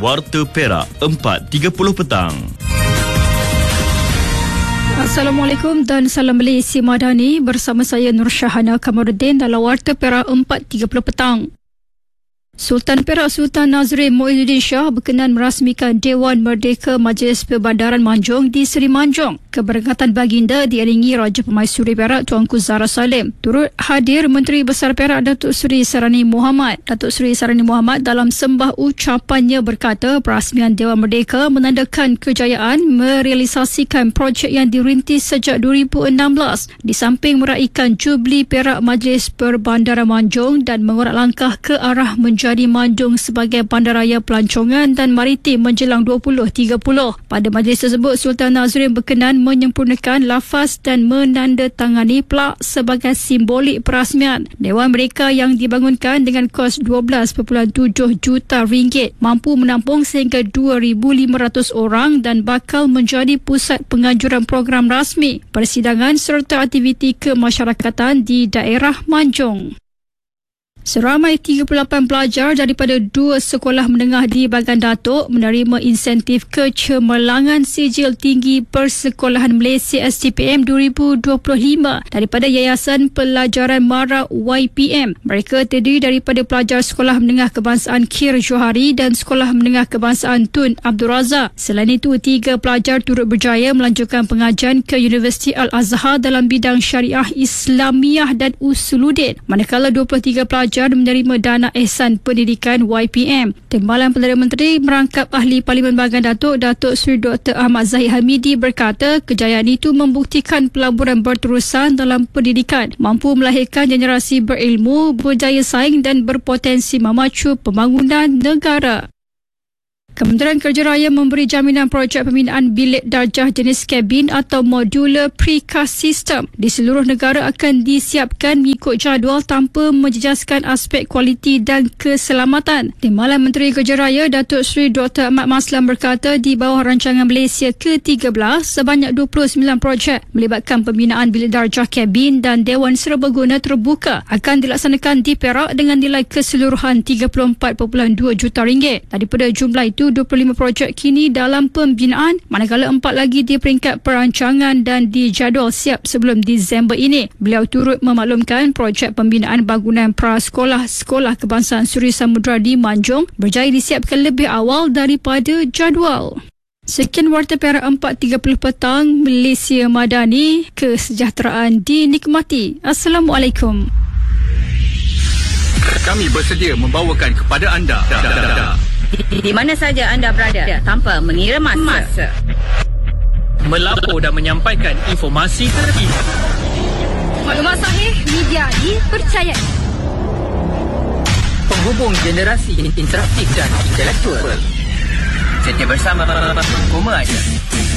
Warta Perak 4.30 petang. Assalamualaikum dan salam Malaysia Madani, bersama saya Nur Syahana Kamaruddin dalam Warta Perak 4.30 petang. Sultan Perak Sultan Nazrin Muhyiddin Shah berkenan merasmikan Dewan Merdeka Majlis Perbandaran Manjung di Seri Manjung. Keberangkatan baginda diiringi Raja Permaisuri Perak Tuanku Zahra Salim. Turut hadir Menteri Besar Perak Datuk Seri Sarani Muhammad. Datuk Seri Sarani Muhammad dalam sembah ucapannya berkata perasmian Dewan Merdeka menandakan kejayaan merealisasikan projek yang dirintis sejak 2016 di samping meraihkan Jubli Perak Majlis Perbandaran Manjung dan mengorak langkah ke arah menjadi Manjung sebagai bandaraya pelancongan dan maritim menjelang 2030. Pada majlis tersebut, Sultan Nazrin berkenan menyempurnakan lafaz dan menandatangani plak sebagai simbolik perasmian. Dewan mereka yang dibangunkan dengan kos 12.7 juta ringgit mampu menampung sehingga 2,500 orang dan bakal menjadi pusat penganjuran program rasmi, persidangan serta aktiviti kemasyarakatan di daerah Manjung. Seramai 38 pelajar daripada 2 sekolah menengah di Bagan Datuk menerima insentif kecemerlangan sijil tinggi Persekolahan Malaysia STPM 2025 daripada Yayasan Pelajaran Mara YPM. Mereka terdiri daripada pelajar Sekolah Menengah Kebangsaan Kir Johari dan Sekolah Menengah Kebangsaan Tun Abdul Razak. Selain itu, 3 pelajar turut berjaya melanjutkan pengajian ke Universiti Al-Azhar dalam bidang Syariah Islamiah dan Usuluddin, manakala 23 pelajar menerima dana ihsan pendidikan YPM. Timbalan Perdana Menteri merangkap Ahli Parlimen Bagan Datuk, Datuk Seri Dr. Ahmad Zahid Hamidi berkata kejayaan itu membuktikan pelaburan berterusan dalam pendidikan mampu melahirkan generasi berilmu, berjaya saing dan berpotensi memacu pembangunan negara. Kementerian Kerja Raya memberi jaminan projek pembinaan bilik darjah jenis kabin atau modular precast system di seluruh negara akan disiapkan mengikut jadual tanpa menjejaskan aspek kualiti dan keselamatan. Timbalan Menteri Kerja Raya Datuk Seri Dr. Ahmad Maslan berkata di bawah rancangan Malaysia ke-13 sebanyak 29 projek melibatkan pembinaan bilik darjah kabin dan Dewan Serbaguna terbuka akan dilaksanakan di Perak dengan nilai keseluruhan 34.2 juta ringgit. Daripada jumlah itu, 25 projek kini dalam pembinaan, manakala 4 lagi di peringkat perancangan dan dijadual siap sebelum Disember ini. Beliau turut memaklumkan projek pembinaan bangunan prasekolah Sekolah Kebangsaan Suri Samudra di Manjung berjaya disiapkan lebih awal daripada jadual. Sekian Warta Perak 4.30 petang, Malaysia Madani, kesejahteraan dinikmati. Assalamualaikum. Kami bersedia membawakan kepada anda di mana saja anda berada tanpa mengira masa. Melapor dan menyampaikan informasi terkini. Maklumat sahih, media dipercayai. Penghubung generasi interaktif dan intelektual. Setia bersama Koma Aja.